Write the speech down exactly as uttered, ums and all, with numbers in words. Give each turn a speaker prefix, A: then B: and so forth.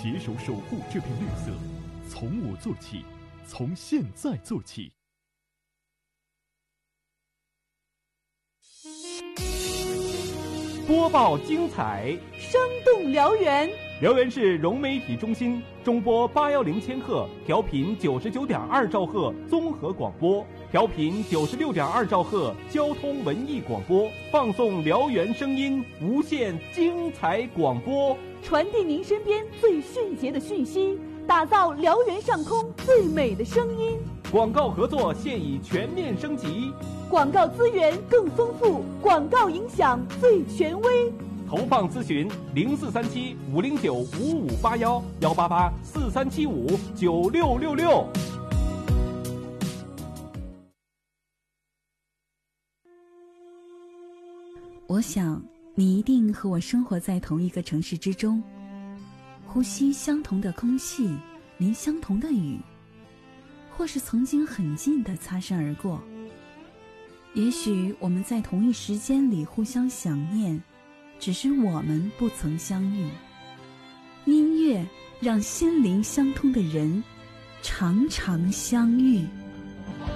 A: 携手守护这片绿色，从我做起，从现在做起。
B: 播报精彩，
C: 生动辽源。
B: 辽源市融媒体中心中波八幺零千赫，调频九十九点二兆赫综合广播，调频九十六点二兆赫交通文艺广播，放送辽源声音，无限精彩广播，
C: 传递您身边最迅捷的讯息，打造辽源上空最美的声音。
B: 广告合作现已全面升级，
C: 广告资源更丰富，广告影响最权威。
B: 投放咨询零四三七五零九五五八幺幺八八四三七五九六六六。
D: 我想你一定和我生活在同一个城市之中，呼吸相同的空气，淋相同的雨，或是曾经很近的擦身而过。也许我们在同一时间里互相想念，只是我们不曾相遇。音乐让心灵相通的人常常相遇。